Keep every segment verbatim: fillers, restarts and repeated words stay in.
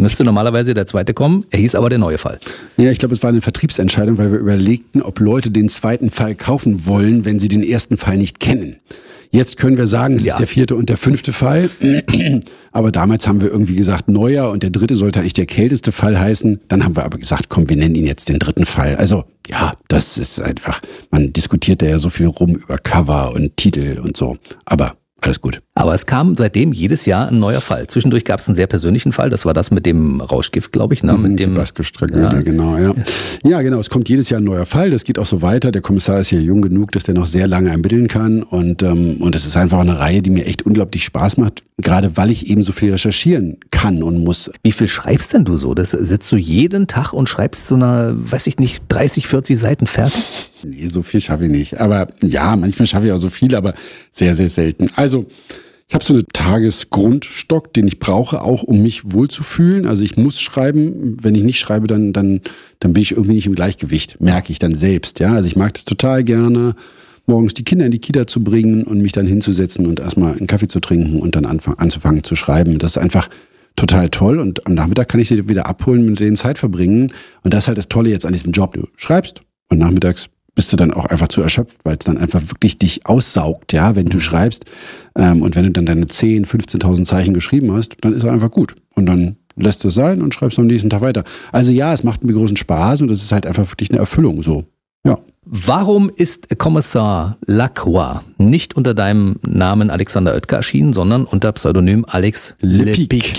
Müsste normalerweise der zweite kommen, er hieß aber der neue Fall. Ja, ich glaube, es war eine Vertriebsentscheidung, weil wir überlegten, ob Leute den zweiten Fall kaufen wollen, wenn sie den ersten Fall nicht kennen. Jetzt können wir sagen, es ja. ist der vierte und der fünfte Fall. Aber damals haben wir irgendwie gesagt, neuer und der dritte sollte eigentlich der kälteste Fall heißen. Dann haben wir aber gesagt, komm, wir nennen ihn jetzt den dritten Fall. Also ja, das ist einfach, man diskutiert da ja so viel rum über Cover und Titel und so. Aber alles gut. Aber es kam seitdem jedes Jahr ein neuer Fall. Zwischendurch gab es einen sehr persönlichen Fall. Das war das mit dem Rauschgift, glaube ich. Ne? Mhm, mit dem Tabasco-Tragödie, ja. genau. Ja. ja, genau. Es kommt jedes Jahr ein neuer Fall. Das geht auch so weiter. Der Kommissar ist hier jung genug, dass der noch sehr lange ermitteln kann. Und ähm, und es ist einfach eine Reihe, die mir echt unglaublich Spaß macht. Gerade weil ich eben so viel recherchieren kann und muss. Wie viel schreibst denn du so? Das sitzt du jeden Tag und schreibst so eine, weiß ich nicht, dreißig, vierzig Seiten fertig? Nee, so viel schaffe ich nicht. Aber ja, manchmal schaffe ich auch so viel, aber sehr, sehr selten. Also ich habe so einen Tagesgrundstock, den ich brauche, auch um mich wohlzufühlen. Also ich muss schreiben. Wenn ich nicht schreibe, dann dann dann bin ich irgendwie nicht im Gleichgewicht. Merke ich dann selbst. Ja, also ich mag das total gerne, morgens die Kinder in die Kita zu bringen und mich dann hinzusetzen und erstmal einen Kaffee zu trinken und dann anfangen, anzufangen zu schreiben. Das ist einfach total toll. Und am Nachmittag kann ich sie wieder abholen, mit denen Zeit verbringen. Und das ist halt das Tolle jetzt an diesem Job. Du schreibst und nachmittags bist du dann auch einfach zu erschöpft, weil es dann einfach wirklich dich aussaugt, ja, wenn du schreibst. Ähm, und wenn du dann deine zehn, fünfzehntausend Zeichen geschrieben hast, dann ist er einfach gut. Und dann lässt es sein und schreibst am nächsten Tag weiter. Also ja, es macht mir großen Spaß und es ist halt einfach wirklich eine Erfüllung so, ja. Warum ist Kommissar Lacroix nicht unter deinem Namen Alexander Oetker erschienen, sondern unter Pseudonym Alex Lepic?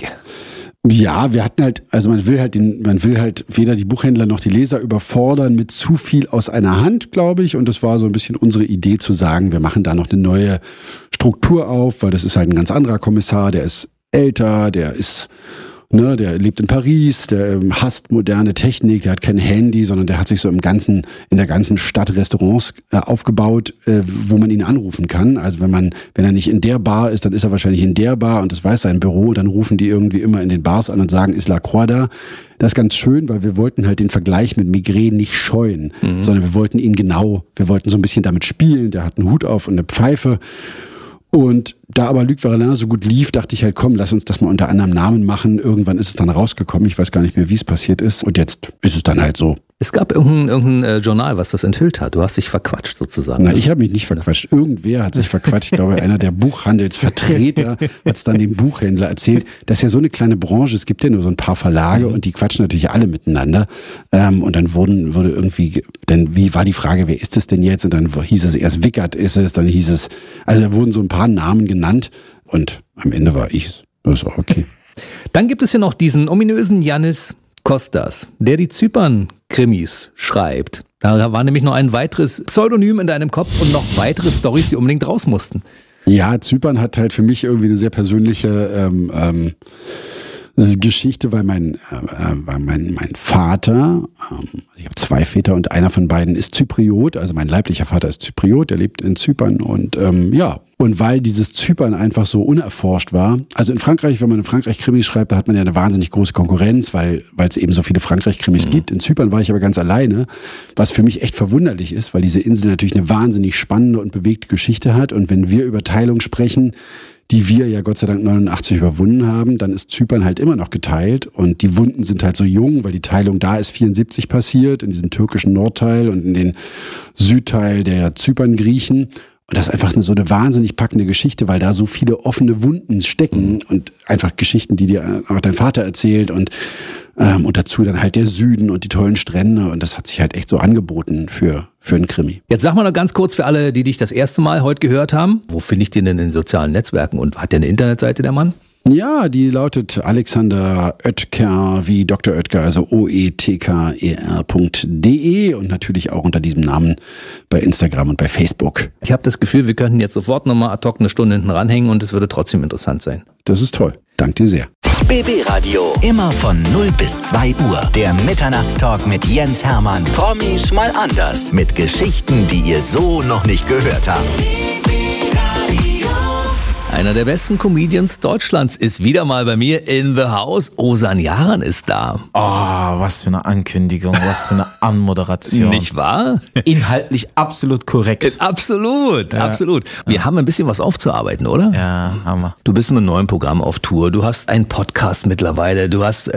Ja, wir hatten halt, also man will halt den, man will halt weder die Buchhändler noch die Leser überfordern mit zu viel aus einer Hand, glaube ich. Und das war so ein bisschen unsere Idee zu sagen, wir machen da noch eine neue Struktur auf, weil das ist halt ein ganz anderer Kommissar, der ist älter, der ist, ne, der lebt in Paris, der hasst moderne Technik, der hat kein Handy, sondern der hat sich so im ganzen, in der ganzen Stadt Restaurants äh, aufgebaut, äh, wo man ihn anrufen kann. Also wenn man, wenn er nicht in der Bar ist, dann ist er wahrscheinlich in der Bar und das weiß sein Büro. Dann rufen die irgendwie immer in den Bars an und sagen, ist Lacroix da? Das ist ganz schön, weil wir wollten halt den Vergleich mit Maigret nicht scheuen, mhm. sondern wir wollten ihn genau, wir wollten so ein bisschen damit spielen. Der hat einen Hut auf und eine Pfeife. Und da aber Luc Varelin so gut lief, dachte ich halt, komm, lass uns das mal unter anderem Namen machen. Irgendwann ist es dann rausgekommen. Ich weiß gar nicht mehr, wie es passiert ist. Und jetzt ist es dann halt so. Es gab irgendein, irgendein äh, Journal, was das enthüllt hat. Du hast dich verquatscht sozusagen. Na, ich habe mich nicht verquatscht. Irgendwer hat sich verquatscht. Ich glaube, einer der Buchhandelsvertreter hat es dann dem Buchhändler erzählt. Das ist ja so eine kleine Branche. Es gibt ja nur so ein paar Verlage mhm. und die quatschen natürlich alle miteinander. Ähm, und dann wurden, wurde irgendwie, dann, wie war die Frage, wer ist es denn jetzt? Und dann hieß es erst Wickert ist es, dann hieß es, also da wurden so ein paar Namen genannt und am Ende war ich es. Das war okay. Dann gibt es ja noch diesen ominösen Yannis Kostas, der die Zypern-Krimis schreibt. Da war nämlich noch ein weiteres Pseudonym in deinem Kopf und noch weitere Storys, die unbedingt raus mussten. Ja, Zypern hat halt für mich irgendwie eine sehr persönliche ähm, ähm, Geschichte, weil mein, äh, weil mein, mein Vater, ähm, ich habe zwei Väter und einer von beiden ist Zypriot, also mein leiblicher Vater ist Zypriot, der lebt in Zypern und ähm, ja, und weil dieses Zypern einfach so unerforscht war, also in Frankreich, wenn man in Frankreich Krimis schreibt, da hat man ja eine wahnsinnig große Konkurrenz, weil weil es eben so viele Frankreich-Krimis mhm. gibt. In Zypern war ich aber ganz alleine, was für mich echt verwunderlich ist, weil diese Insel natürlich eine wahnsinnig spannende und bewegte Geschichte hat und wenn wir über Teilung sprechen, die wir ja Gott sei Dank neunundachtzig überwunden haben, dann ist Zypern halt immer noch geteilt und die Wunden sind halt so jung, weil die Teilung da ist vierundsiebzig passiert, in diesem türkischen Nordteil und in den Südteil der Zypern-Griechen. Und das ist einfach eine, so eine wahnsinnig packende Geschichte, weil da so viele offene Wunden stecken und einfach Geschichten, die dir auch dein Vater erzählt und ähm, und dazu dann halt der Süden und die tollen Strände und das hat sich halt echt so angeboten für für einen Krimi. Jetzt sag mal noch ganz kurz für alle, die dich das erste Mal heute gehört haben, wo finde ich den denn in den sozialen Netzwerken und hat der eine Internetseite, der Mann? Ja, die lautet Alexander Oetker wie Doktor Oetker, also O E T K E R Punkt D E und natürlich auch unter diesem Namen bei Instagram und bei Facebook. Ich habe das Gefühl, wir könnten jetzt sofort nochmal ad hoc eine Stunde hinten ranhängen und es würde trotzdem interessant sein. Das ist toll. Dank dir sehr. B B Radio, immer von null bis zwei Uhr. Der Mitternachtstalk mit Jens Hermann. Promis mal anders. Mit Geschichten, die ihr so noch nicht gehört habt. Einer der besten Comedians Deutschlands ist wieder mal bei mir in the house. Ozan Yaran ist da. Oh, was für eine Ankündigung, was für eine Anmoderation. Nicht wahr? Inhaltlich absolut korrekt. Absolut, ja. absolut. Wir ja. haben ein bisschen was aufzuarbeiten, oder? Ja, haben wir. Du bist mit einem neuen Programm auf Tour. Du hast einen Podcast mittlerweile. Du hast